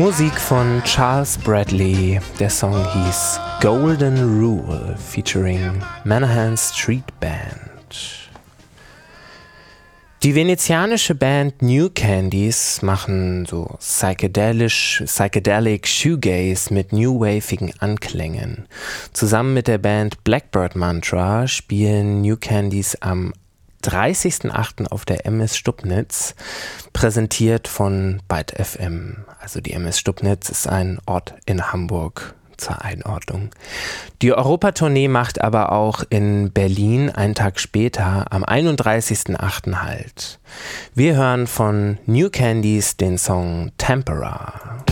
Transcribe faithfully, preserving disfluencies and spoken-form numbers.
Musik von Charles Bradley. Der Song hieß Golden Rule featuring Manahan Street Band. Die venezianische Band New Candies machen so psychedelisch, psychedelic Shoegaze mit new-wavigen Anklängen. Zusammen mit der Band Blackbird Mantra spielen New Candies am dreißigsten achten auf der M S Stubnitz, präsentiert von Byte F M. Also die M S Stubnitz ist ein Ort in Hamburg zur Einordnung. Die Europatournee macht aber auch in Berlin einen Tag später am einunddreißigsten achten Halt. Wir hören von New Candies den Song Tempera.